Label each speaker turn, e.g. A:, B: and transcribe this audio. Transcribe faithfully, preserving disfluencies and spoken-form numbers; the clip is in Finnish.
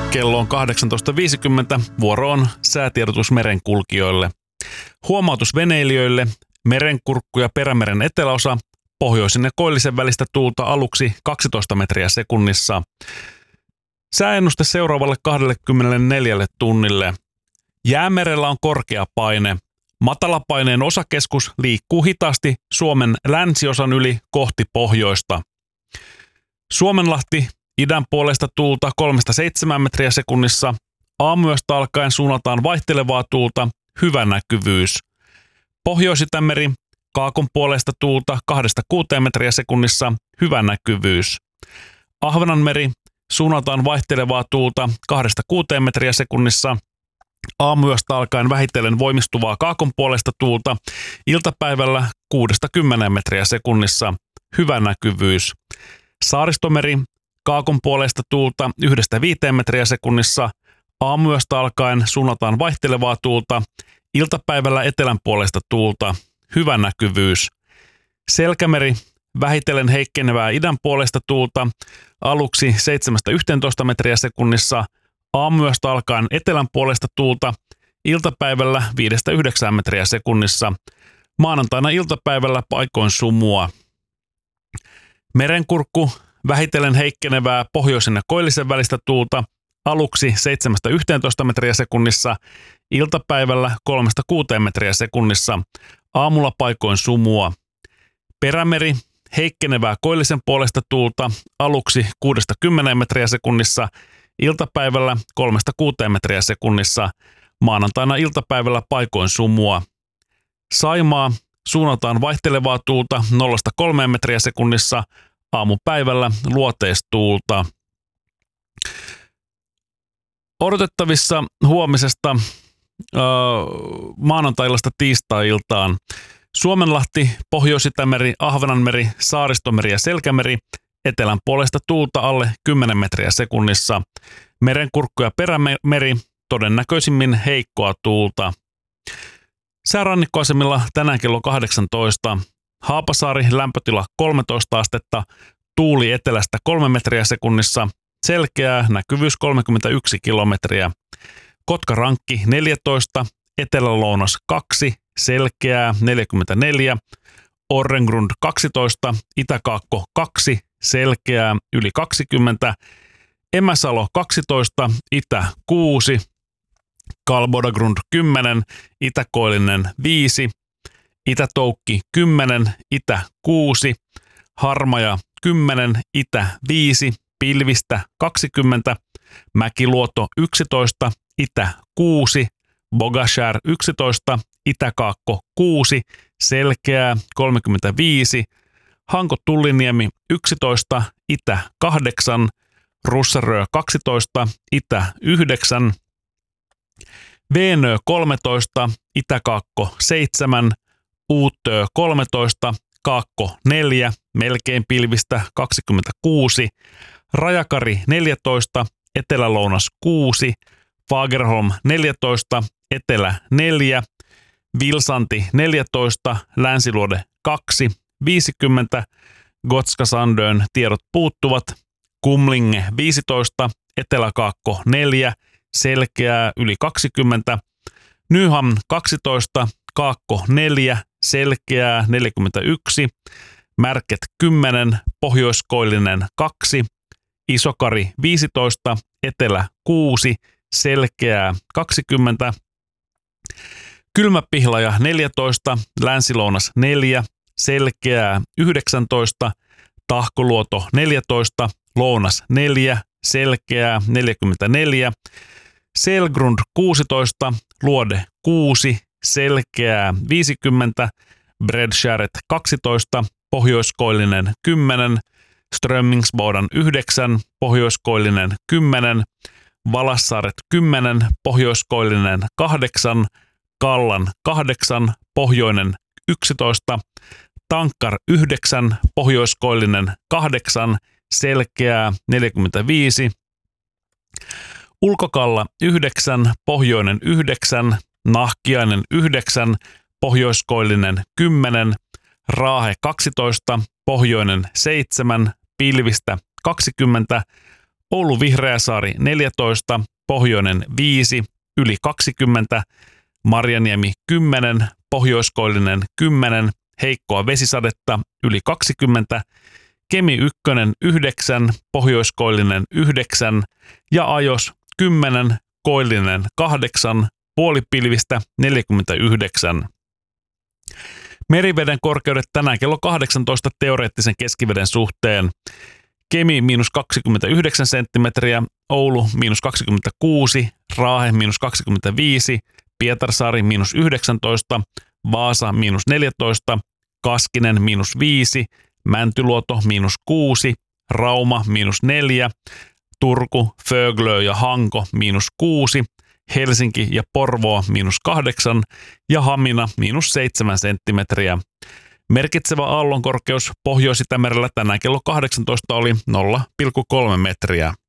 A: Kello on kahdeksantoista viisikymmentä. Vuoro on säätiedotus merenkulkijoille. Huomautus veneilijöille. Merenkurkku ja Perämeren eteläosa. Pohjoisen ja koillisen välistä tuulta aluksi kaksitoista metriä sekunnissa. Sääennuste seuraavalle kaksikymmentäneljä tunnille. Jäämerellä on korkea paine. Matalapaineen osakeskus liikkuu hitaasti Suomen länsiosan yli kohti pohjoista. Suomenlahti idän puolesta tuulta kolmesta seitsemään metriä sekunnissa. Aamuyöstä alkaen suunnataan vaihtelevaa tuulta, hyvä näkyvyys. Pohjois-Itämeri kaakon puolesta tuulta kahdesta kuuteen metriä sekunnissa, hyvä näkyvyys. Ahvenanmeri suunnataan vaihtelevaa tuulta kahdesta kuuteen metriä sekunnissa. Aamuyöstä alkaen vähitellen voimistuvaa kaakon puolesta tuulta, iltapäivällä kuudesta kymmeneen metriä sekunnissa, hyvä näkyvyys. Saaristomeri kaakon puolesta tuulta yhdestä viiteen metriä sekunnissa. Aamuyöstä alkaen suunnataan vaihtelevaa tuulta, iltapäivällä etelän puolesta tuulta, hyvä näkyvyys. Selkämeri vähitellen heikkenevää idän puolesta tuulta, aluksi seitsemästä yhteentoista metriä sekunnissa. Aamuyöstä alkaen etelän puolesta tuulta, iltapäivällä viidestä yhdeksään metriä sekunnissa. Maanantaina iltapäivällä paikoin sumua. Merenkurkku vähitellen heikkenevää pohjoisen ja koillisen välistä tuulta, aluksi seitsemästä yhteentoista metriä sekunnissa, iltapäivällä kolmesta kuuteen metriä sekunnissa, aamulla paikoin sumua. Perämeri heikkenevää koillisen puolesta tuulta, aluksi kuudesta kymmeneen metriä sekunnissa, iltapäivällä kolmesta kuuteen metriä sekunnissa, maanantaina iltapäivällä paikoin sumua. Saimaa suunnataan vaihtelevaa tuulta nollasta kolmeen metriä sekunnissa, aamupäivällä luoteistuulta. Odotettavissa huomisesta äh, maanantailasta tiistai-iltaan Suomenlahti, Pohjois-Itämeri, Ahvenanmeri, Saaristomeri ja Selkämeri, etelän puolesta tuulta alle kymmenen metriä sekunnissa. Merenkurkku ja Perämeri todennäköisimmin heikkoa tuulta. Säärannikkoasemilla tänään kello kahdeksantoista. Haapasaari lämpötila kolmetoista astetta, tuuli etelästä kolme metriä sekunnissa, selkeää, näkyvyys kolmekymmentäyksi kilometriä. Kotkarankki neljätoista, etelä-lounas kaksi, selkeää neljäkymmentäneljä. Orrengrund kaksitoista, itäkaakko kaksi, selkeää yli kaksikymmentä. Emäsalo kaksitoista, itä kuusi. Kalbodagrund kymmenen, itäkoillinen viisi. Itätoukki kymmenen, itä kuusi. Harmaja kymmenen, itä viisi. Pilvistä kaksikymmentä. Mäkiluoto yksitoista, itä kuusi. Bogashär yksitoista, itäkaakko kuusi, selkeää kolmekymmentäviisi. Hanko-Tulliniemi yksitoista, itä kahdeksan. Russarö kaksitoista, itä yhdeksän. Veenö kolmetoista, itäkaakko seitsemän. Uutö kolmetoista, kaakko neljä, melkein pilvistä kaksikymmentäkuusi. Rajakari neljätoista, etelä-lounas kuusi. Fagerholm neljätoista, etelä neljä. Vilsanti neljätoista, länsiluode kaksi, viisikymmentä. Gotska Sandön tiedot puuttuvat. Kumlinge viisitoista, eteläkaakko neljä, selkeää yli kaksikymmentä. Nyhamn kaksitoista, kaakko neljä, selkeää neljäkymmentäyksi. Märket kymmenen, pohjoiskoillinen kaksi. Isokari viisitoista, etelä kuusi, selkeää kaksikymmentä. Kylmäpihlaja neljätoista, länsilounas neljä, selkeää yhdeksäntoista. Tahkoluoto neljätoista, lounas neljä, selkeää neljäkymmentäneljä. Selgrund kuusitoista, luode kuusi, selkeää viisikymmentä. Bredskäret kaksitoista, pohjoiskoillinen kymmenen. Strömmingsbodan yhdeksän, pohjoiskoillinen kymmenen. Valassaaret kymmenen, pohjoiskoillinen kahdeksan. Kallan kahdeksan, pohjoinen yksitoista. Tankkar yhdeksän, pohjoiskoillinen kahdeksan, selkeää neljäkymmentäviisi. Ulkokalla yhdeksän, pohjoinen yhdeksän, Nahkiainen yhdeksän, pohjoiskoillinen kymmenen. Raahe kaksitoista, pohjoinen seitsemän, pilvistä kaksikymmentä. Oulu Vihreäsaari neljätoista, Pohjoinen viisi, yli kaksikymmentä, Marjaniemi kymmenen, Pohjoiskoillinen kymmenen, heikkoa vesisadetta yli kaksikymmentä, Kemi ykkönen yhdeksän, Pohjoiskoillinen yhdeksän ja Ajos kymmenen, Koillinen kahdeksan, puolipilvistä neljäkymmentäyhdeksän. Meriveden korkeudet tänään kello kahdeksantoista teoreettisen keskiveden suhteen. Kemi miinus kaksikymmentäyhdeksän senttimetriä, Oulu miinus kaksikymmentäkuusi, Raahe miinus kaksikymmentäviisi, Pietarsaari miinus yhdeksäntoista, Vaasa miinus neljätoista, Kaskinen miinus viisi, Mäntyluoto miinus kuusi, Rauma miinus neljä, Turku, Föglö ja Hanko miinus kuusi, Helsinki ja Porvoo miinus kahdeksan ja Hamina miinus seitsemän senttimetriä. Merkitsevä aallonkorkeus Pohjois-Itämerellä tänään kello kahdeksantoista oli nolla pilkku kolme metriä.